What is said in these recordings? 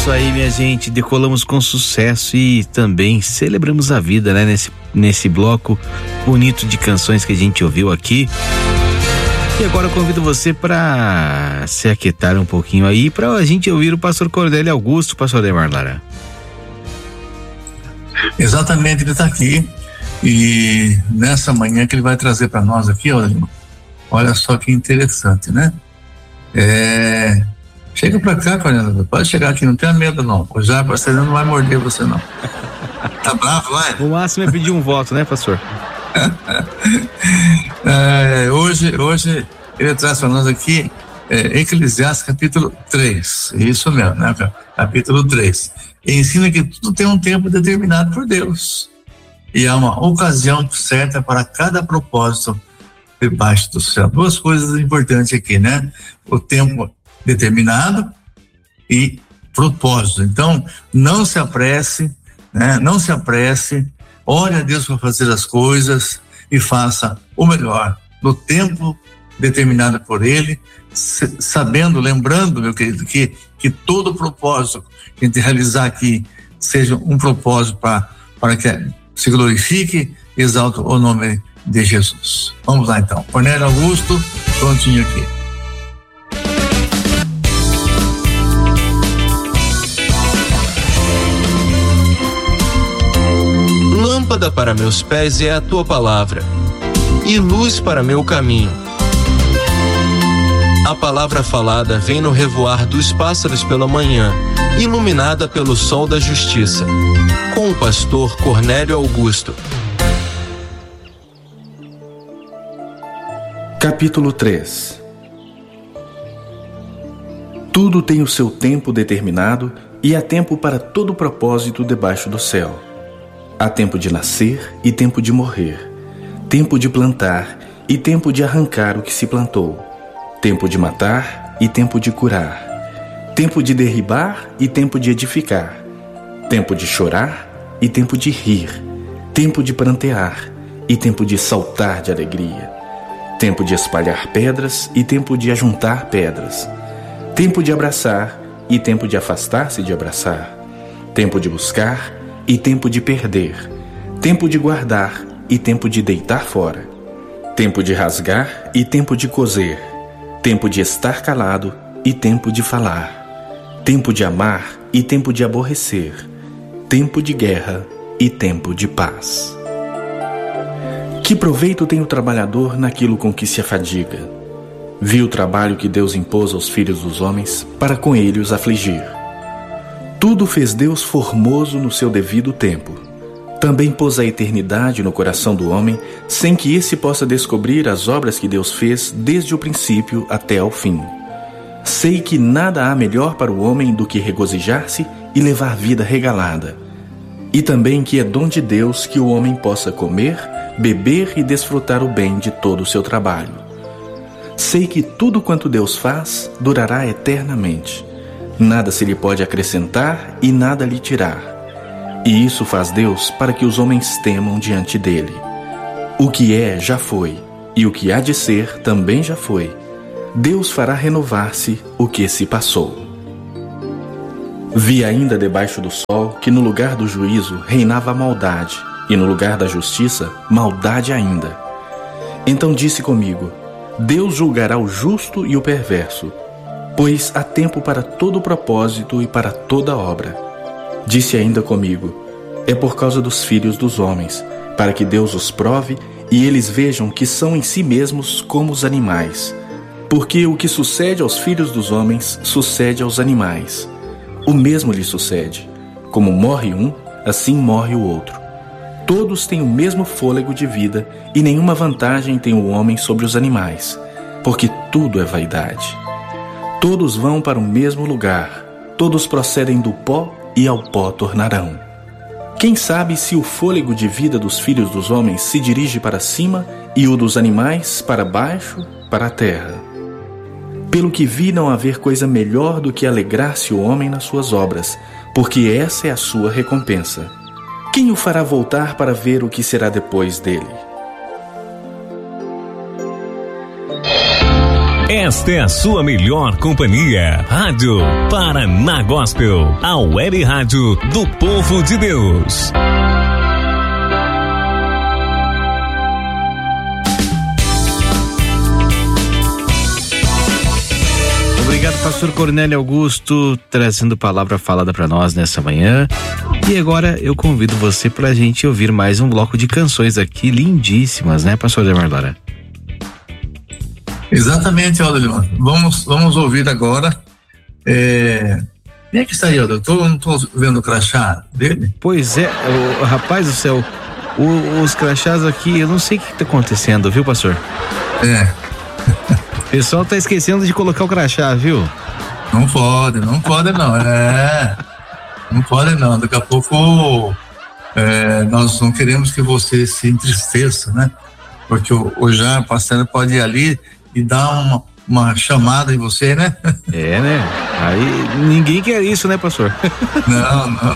isso aí, minha gente, decolamos com sucesso e também celebramos a vida, né? Nesse bloco bonito de canções que a gente ouviu aqui. E agora eu convido você para se aquietar um pouquinho aí, para a gente ouvir o pastor Cornélio Augusto, pastor Ademar Lara. Exatamente, ele está aqui e nessa manhã que ele vai trazer para nós aqui, olha só que interessante, né? Chega pra cá, Cornélio, pode chegar aqui, não tenha medo não, o Japa não vai morder você não. Tá bravo, vai? O máximo é pedir um voto, né, pastor? Hoje ele traz para nós aqui Eclesiastes capítulo 3, isso mesmo, né? Capítulo 3. E ensina que tudo tem um tempo determinado por Deus e há uma ocasião certa para cada propósito debaixo do céu. Duas coisas importantes aqui, né? O tempo determinado e propósito. Então, não se apresse, né? Não se apresse, ore a Deus para fazer as coisas e faça o melhor no tempo determinado por Ele, sabendo, lembrando, meu querido, que todo propósito que a gente realizar aqui seja um propósito para que se glorifique e exalte o nome de Jesus. Vamos lá então, Cornélio Augusto, prontinho aqui. Lâmpada para meus pés é a tua palavra, e luz para meu caminho. A palavra falada vem no revoar dos pássaros pela manhã, iluminada pelo sol da justiça. Com o pastor Cornélio Augusto. Capítulo 3. Tudo tem o seu tempo determinado e há tempo para todo propósito debaixo do céu. Há tempo de nascer e tempo de morrer, tempo de plantar e tempo de arrancar o que se plantou, tempo de matar e tempo de curar, tempo de derribar e tempo de edificar, tempo de chorar e tempo de rir, tempo de prantear e tempo de saltar de alegria, tempo de espalhar pedras e tempo de ajuntar pedras, tempo de abraçar e tempo de afastar-se de abraçar, tempo de buscar e tempo de perder, tempo de guardar e tempo de deitar fora, tempo de rasgar e tempo de coser, tempo de estar calado e tempo de falar, tempo de amar e tempo de aborrecer, tempo de guerra e tempo de paz. Que proveito tem o trabalhador naquilo com que se afadiga? Vi o trabalho que Deus impôs aos filhos dos homens para com ele os afligir. Tudo fez Deus formoso no seu devido tempo. Também pôs a eternidade no coração do homem, sem que esse possa descobrir as obras que Deus fez desde o princípio até ao fim. Sei que nada há melhor para o homem do que regozijar-se e levar vida regalada. E também que é dom de Deus que o homem possa comer, beber e desfrutar o bem de todo o seu trabalho. Sei que tudo quanto Deus faz durará eternamente. Nada se lhe pode acrescentar e nada lhe tirar. E isso faz Deus para que os homens temam diante dele. O que é, já foi, e o que há de ser, também já foi. Deus fará renovar-se o que se passou. Vi ainda debaixo do sol que no lugar do juízo reinava a maldade, e no lugar da justiça, maldade ainda. Então disse comigo: Deus julgará o justo e o perverso, pois há tempo para todo propósito e para toda obra. Disse ainda comigo: é por causa dos filhos dos homens, para que Deus os prove e eles vejam que são em si mesmos como os animais. Porque o que sucede aos filhos dos homens sucede aos animais. O mesmo lhe sucede. Como morre um, assim morre o outro. Todos têm o mesmo fôlego de vida e nenhuma vantagem tem o homem sobre os animais, porque tudo é vaidade. Todos vão para o mesmo lugar, todos procedem do pó e ao pó tornarão. Quem sabe se o fôlego de vida dos filhos dos homens se dirige para cima e o dos animais para baixo, para a terra? Pelo que vi, não haver coisa melhor do que alegrar-se o homem nas suas obras, porque essa é a sua recompensa. Quem o fará voltar para ver o que será depois dele? Esta é a sua melhor companhia. Rádio Paraná Gospel, a web rádio do povo de Deus. Obrigado, pastor Cornélio Augusto, trazendo palavra falada para nós nessa manhã. E agora eu convido você para a gente ouvir mais um bloco de canções aqui, lindíssimas, né, pastor Demar Lara? Exatamente, Aldo. Vamos ouvir agora. Quem é que está aí, Aldo? Não estou vendo o crachá dele? Pois é, rapaz do céu, os crachás aqui, eu não sei o que está acontecendo, viu, pastor? O pessoal tá esquecendo de colocar o crachá, viu? Não pode não. Não pode não. Daqui a pouco nós não queremos que você se entristeça, né? Porque o Jean Pastor pode ir ali e dar uma chamada em você, né? Né? Aí ninguém quer isso, né, pastor? Não.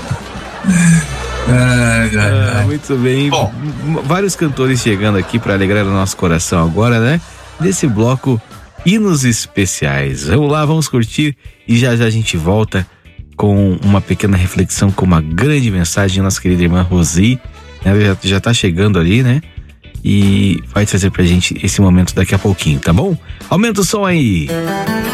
Muito bem. Bom, vários cantores chegando aqui para alegrar o nosso coração agora, né? Desse bloco Hinos Especiais. Vamos lá, vamos curtir e já a gente volta com uma pequena reflexão, com uma grande mensagem da nossa querida irmã Rosi, né? Já tá chegando ali, né? E vai trazer pra gente esse momento daqui a pouquinho, tá bom? Aumenta o som aí!